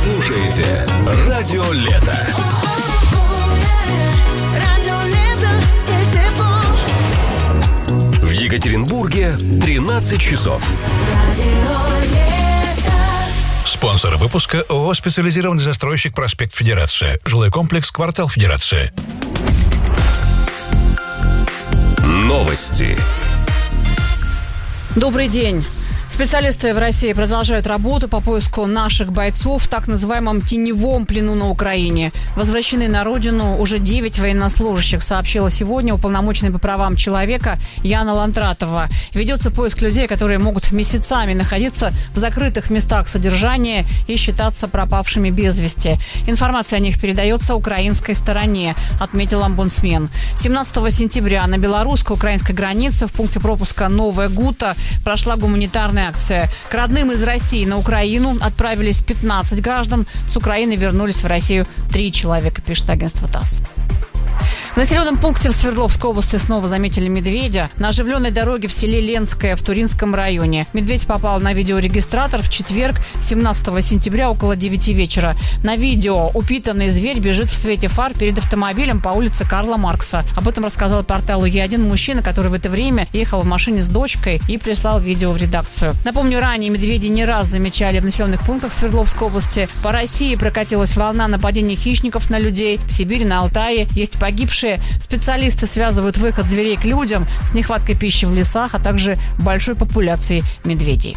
слушаете Радио Лето. В Екатеринбурге 13 часов. Спонсор выпуска ООО «Специализированный застройщик Проспект Федерация». Жилой комплекс «Квартал Федерация». Новости. Добрый день. Специалисты в России продолжают работу по поиску наших бойцов в так называемом теневом плену на Украине. Возвращены на родину уже 9 военнослужащих, сообщила сегодня уполномоченный по правам человека Яна Лантратова. Ведется поиск людей, которые могут месяцами находиться в закрытых местах содержания и считаться пропавшими без вести. Информация о них передается украинской стороне, отметил омбудсмен. 17 сентября на белорусско-украинской границе в пункте пропуска Новая Гута прошла гуманитарная акция. К родным из России на Украину отправились 15 граждан. С Украины вернулись в Россию 3 человека, пишет агентство ТАСС. В населенном пункте в Свердловской области снова заметили медведя. На оживленной дороге в селе Ленское в Туринском районе. Медведь попал на видеорегистратор в четверг, 17 сентября, около 9 вечера. На видео упитанный зверь бежит в свете фар перед автомобилем по улице Карла Маркса. Об этом рассказал порталу Е1 мужчина, который в это время ехал в машине с дочкой и прислал видео в редакцию. Напомню, ранее медведей не раз замечали в населенных пунктах Свердловской области. По России прокатилась волна нападений хищников на людей. В Сибири, на Алтае есть погибшие. Специалисты связывают выход зверей к людям с нехваткой пищи в лесах, а также большой популяцией медведей.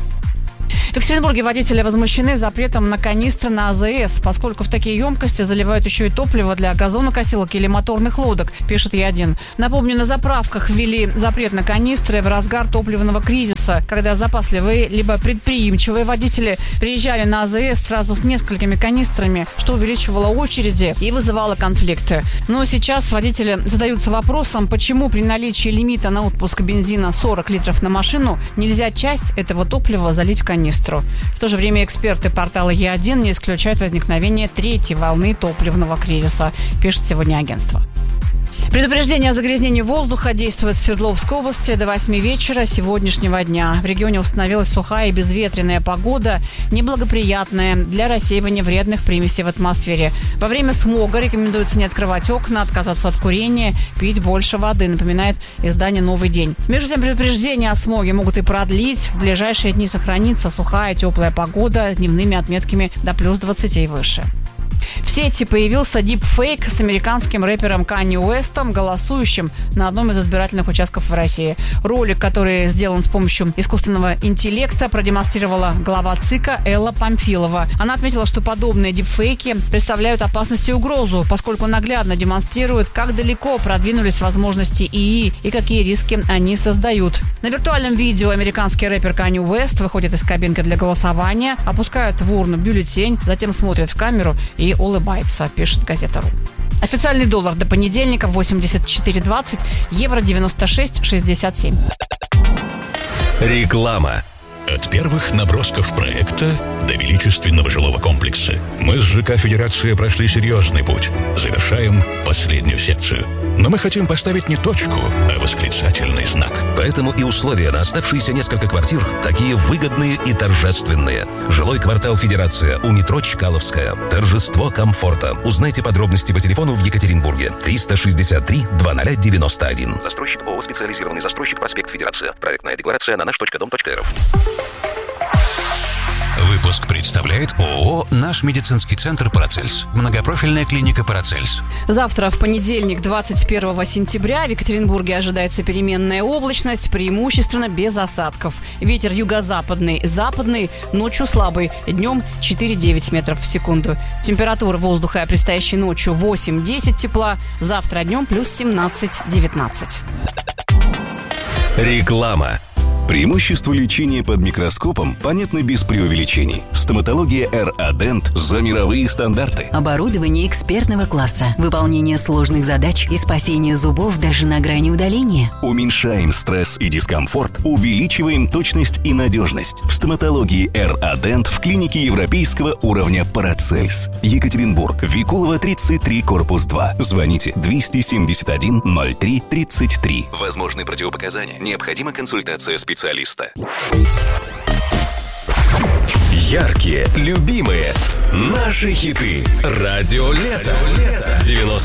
В Екатеринбурге водители возмущены запретом на канистры на АЗС, поскольку в такие емкости заливают еще и топливо для газонокосилок или моторных лодок, пишет Е1. Напомню, на заправках ввели запрет на канистры в разгар топливного кризиса, когда запасливые либо предприимчивые водители приезжали на АЗС сразу с несколькими канистрами, что увеличивало очереди и вызывало конфликты. Но сейчас водители задаются вопросом, почему при наличии лимита на отпуск бензина 40 литров на машину нельзя часть этого топлива залить в канистру. В то же время эксперты портала Е1 не исключают возникновение третьей волны топливного кризиса, пишет сегодня агентство. Предупреждение о загрязнении воздуха действует в Свердловской области до 8 вечера сегодняшнего дня. В регионе установилась сухая и безветренная погода, неблагоприятная для рассеивания вредных примесей в атмосфере. Во время смога рекомендуется не открывать окна, отказаться от курения, пить больше воды, напоминает издание «Новый день». Между тем, предупреждения о смоге могут и продлить. В ближайшие дни сохранится сухая, теплая погода с дневными отметками до плюс 20 и выше. В сети появился дипфейк с американским рэпером Канье Уэстом, голосующим на одном из избирательных участков в России. Ролик, который сделан с помощью искусственного интеллекта, продемонстрировала глава ЦИКа Элла Памфилова. Она отметила, что подобные дипфейки представляют опасность и угрозу, поскольку наглядно демонстрируют, как далеко продвинулись возможности ИИ и какие риски они создают. На виртуальном видео американский рэпер Канье Уэст выходит из кабинки для голосования, опускает в урну бюллетень, затем смотрит в камеру и улыбается, пишет газета.ру. Официальный доллар до понедельника 84.20, евро 96.67. Реклама. От первых набросков проекта до величественного жилого комплекса мы с ЖК «Федерация» прошли серьезный путь. Завершаем последнюю секцию. Но мы хотим поставить не точку, а восклицательный знак. Поэтому и условия на оставшиеся несколько квартир такие выгодные и торжественные. Жилой квартал «Федерация» у метро Чкаловская. Торжество комфорта. Узнайте подробности по телефону в Екатеринбурге. 363-2091. Застройщик ООО «Специализированный застройщик Проспект Федерация». Проектная декларация на nаш.дом.рф. Выпуск представляет ООО «Наш медицинский центр Парацельс». Многопрофильная клиника Парацельс. Завтра, в понедельник, 21 сентября, в Екатеринбурге ожидается переменная облачность, преимущественно без осадков. Ветер юго-западный, западный, ночью слабый, днем 4-9 метров в секунду. Температура воздуха предстоящей ночью 8-10 тепла, завтра днем плюс 17-19. Реклама. Преимущества лечения под микроскопом понятны без преувеличений. Стоматология R-Adent за мировые стандарты. Оборудование экспертного класса, выполнение сложных задач и спасение зубов даже на грани удаления. Уменьшаем стресс и дискомфорт, увеличиваем точность и надежность. В стоматологии R-Adent в клинике европейского уровня Парацельс. Екатеринбург, Викулова, 33, корпус 2. Звоните 271 03 33. Возможны противопоказания. Необходима консультация специалиста. Яркие, любимые, Наши хиты. Радио Лето. 90